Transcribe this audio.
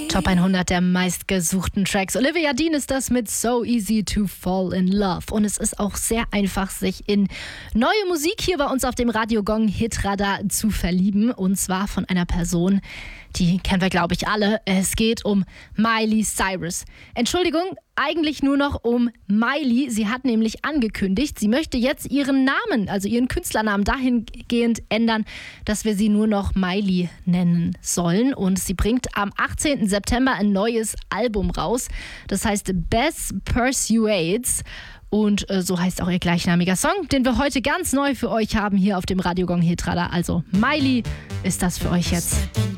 Top 100 der meistgesuchten Tracks. Olivia Dean ist das mit So Easy to Fall in Love. Und es ist auch sehr einfach, sich in neue Musik hier bei uns auf dem Radio Gong Hitradar zu verlieben. Und zwar von einer Person, die kennen wir, glaube ich, alle. Es geht um Miley Cyrus. Entschuldigung, eigentlich nur noch um Miley. Sie hat nämlich angekündigt, sie möchte jetzt ihren Namen, also ihren Künstlernamen dahingehend ändern, dass wir sie nur noch Miley nennen sollen. Und sie bringt am 18. September ein neues Album raus. Das heißt Best Persuades. Und so heißt auch ihr gleichnamiger Song, den wir heute ganz neu für euch haben hier auf dem Radio Gong Hitradar. Also Miley ist das für euch jetzt.